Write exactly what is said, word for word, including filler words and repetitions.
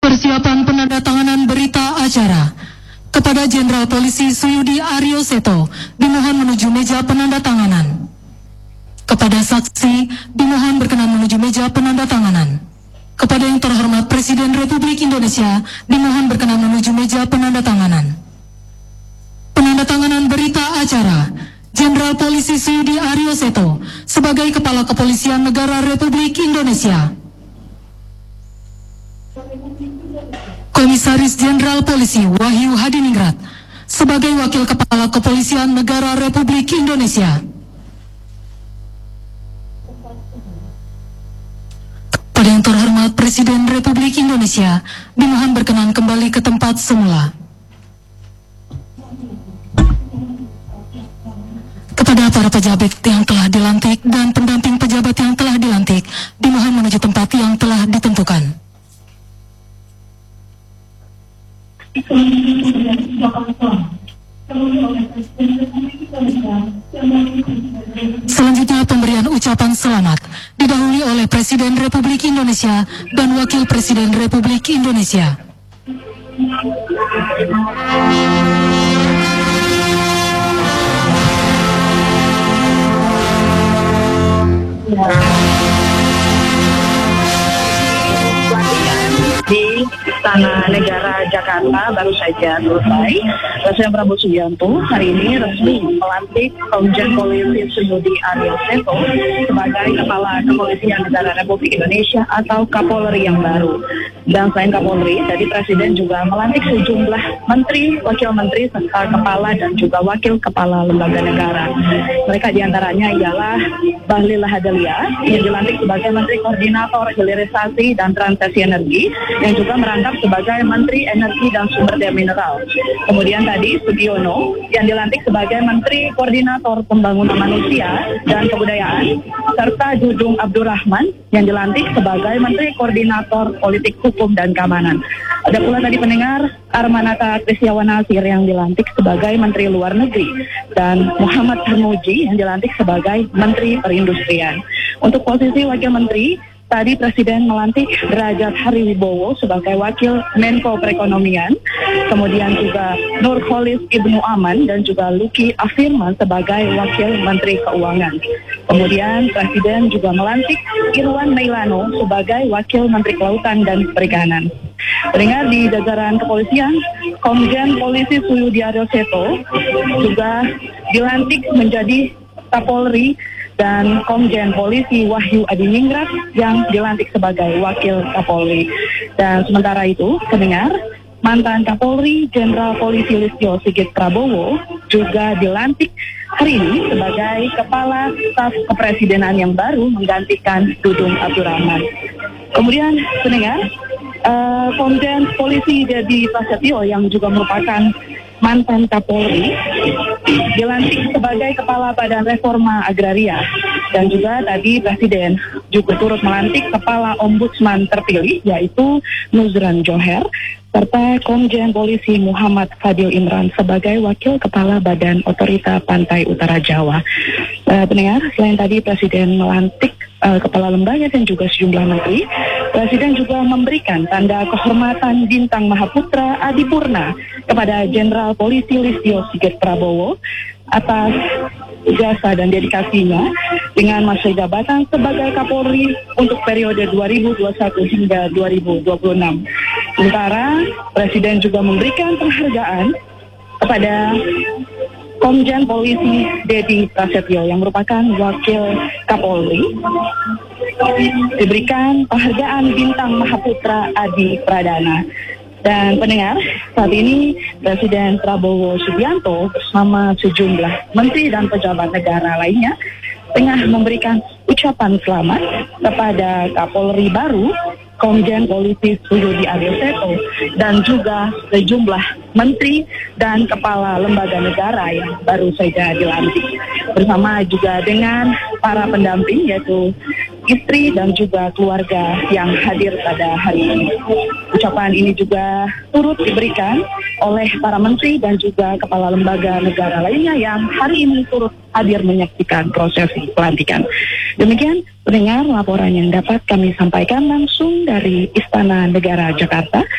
Persiapan penandatanganan berita acara. Kepada Jenderal Polisi Suyudi Aryo Seto dimohon menuju meja penandatanganan. Kepada saksi dimohon berkenan menuju meja penandatanganan. Kepada yang terhormat Presiden Republik Indonesia dimohon berkenan menuju meja penandatanganan. Penandatanganan berita acara. Jenderal Polisi Suyudi Aryo Seto sebagai Kepala Kepolisian Negara Republik Indonesia. Komisaris Jenderal Polisi Wahyu Hadiningrat sebagai Wakil Kepala Kepolisian Negara Republik Indonesia. Kepada yang terhormat Presiden Republik Indonesia dimohon berkenan kembali ke tempat semula. Kepada para pejabat yang telah dilantik dan pendamping pejabat yang telah dilantik dimohon menuju tempat yang telah ditentukan. Selanjutnya pemberian ucapan selamat didahului oleh Presiden Republik Indonesia dan Wakil Presiden Republik Indonesia. Di Istana Negara Jakarta baru saja selesai. Presiden Prabowo Subianto hari ini resmi melantik Komjen Polisi Suyudi Aryo Seto sebagai Kepala Kepolisian Negara Republik Indonesia atau Kapolri yang baru. Dan selain Kapolri, tadi Presiden juga melantik sejumlah menteri, wakil menteri, serta kepala dan juga wakil kepala lembaga negara. Mereka diantaranya ialah Bahlil Lahadalia yang dilantik sebagai Menteri Koordinator Hilirisasi dan Transaksi Energi, yang juga merangkap sebagai Menteri Energi dan Sumber Daya Mineral. Kemudian tadi Sugiono yang dilantik sebagai Menteri Koordinator Pembangunan Manusia dan Kebudayaan, serta Jujung Abdurrahman yang dilantik sebagai Menteri Koordinator Politik Hukum dan Keamanan. Ada pula tadi pendengar Armanata Kristiawan Nasir yang dilantik sebagai Menteri Luar Negeri dan Muhammad Tarmuji yang dilantik sebagai Menteri Perindustrian. Untuk posisi Wakil Menteri, tadi Presiden melantik Derajat Hariwibowo sebagai Wakil Menko Perekonomian, kemudian juga Nurholis Ibnu Aman dan juga Luki Afirman sebagai Wakil Menteri Keuangan. Kemudian Presiden juga melantik Irwan Mailano sebagai Wakil Menteri Kelautan dan Perikanan. Pendengar di jajaran kepolisian, Komjen Polisi Suyudi Aryo Seto juga dilantik menjadi Kapolri, dan Komjen Polisi Wahyu Hadiningrat yang dilantik sebagai Wakil Kapolri. Dan sementara itu, pendengar, mantan Kapolri Jenderal Polisi Listio Sigit Prabowo juga dilantik hari ini sebagai Kepala Staf Kepresidenan yang baru menggantikan Dudung Abdurrahman. Kemudian, pendengar, uh, Komjen Polisi Dedi Prasetyo yang juga merupakan mantan Kapolri dilantik sebagai Kepala Badan Reforma Agraria, dan juga tadi Presiden juga turut melantik Kepala Ombudsman terpilih yaitu Nuzran Joher, serta Komjen Polisi Muhammad Fadil Imran sebagai Wakil Kepala Badan Otorita Pantai Utara Jawa. Uh, pendengar, selain tadi Presiden melantik uh, Kepala Lembaga dan juga sejumlah menteri, Presiden juga memberikan tanda kehormatan Bintang Mahaputra Adipurna kepada Jenderal Polisi Listio Sigit Prabowo atas jasa dan dedikasinya dengan masa jabatan sebagai Kapolri untuk periode dua ribu dua puluh satu hingga dua ribu dua puluh enam. Sementara Presiden juga memberikan penghargaan kepada Komjen Polisi Dedi Prasetyo yang merupakan Wakil Kapolri, diberikan penghargaan Bintang Mahaputra Adi Pradana. Dan pendengar, saat ini Presiden Prabowo Subianto bersama sejumlah menteri dan pejabat negara lainnya tengah memberikan ucapan selamat kepada Kapolri baru Komjen Polisi Suyudi Aryo Seto dan juga sejumlah menteri dan kepala lembaga negara yang baru saja dilantik, bersama juga dengan para pendamping yaitu istri dan juga keluarga yang hadir pada hari ini. Ucapan ini juga turut diberikan oleh para menteri dan juga kepala lembaga negara lainnya yang hari ini turut hadir menyaksikan prosesi pelantikan. Demikian pendengar laporan yang dapat kami sampaikan langsung dari Istana Negara Jakarta.